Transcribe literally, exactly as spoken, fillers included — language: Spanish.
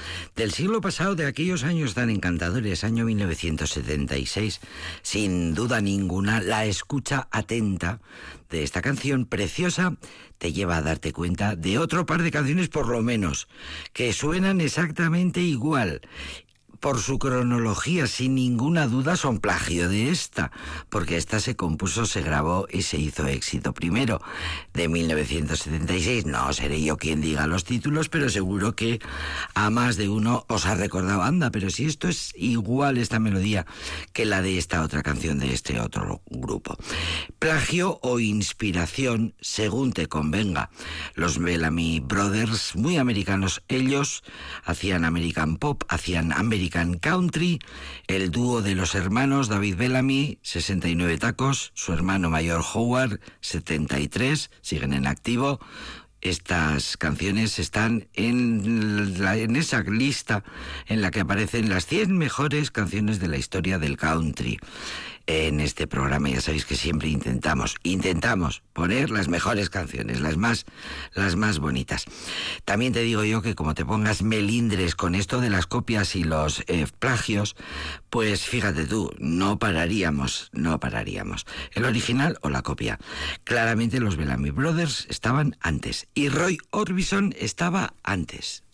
Del siglo pasado, de aquellos años tan encantadores, año mil novecientos setenta y seis, sin duda ninguna, la escucha atenta de esta canción preciosa te lleva a darte cuenta de otro par de canciones por lo menos, que suenan exactamente igual. Por su cronología, sin ninguna duda, son plagio de esta, porque esta se compuso, se grabó y se hizo éxito primero, de mil novecientos setenta y seis. No seré yo quien diga los títulos, pero seguro que a más de uno os ha recordado, anda, pero si esto es igual, esta melodía, que la de esta otra canción de este otro grupo. Plagio o inspiración, según te convenga. Los Bellamy Brothers, muy americanos ellos, hacían American Pop, hacían American Country. El dúo de los hermanos David Bellamy, sesenta y nueve tacos, su hermano mayor Howard, setenta y tres, siguen en activo. Estas canciones están en, la, en esa lista en la que aparecen las cien mejores canciones de la historia del country. En este programa ya sabéis que siempre intentamos, intentamos poner las mejores canciones, las más, las más bonitas. También te digo yo que como te pongas melindres con esto de las copias y los eh, plagios, pues fíjate tú, no pararíamos, no pararíamos. El original o la copia. Claramente los Bellamy Brothers estaban antes y Roy Orbison estaba antes.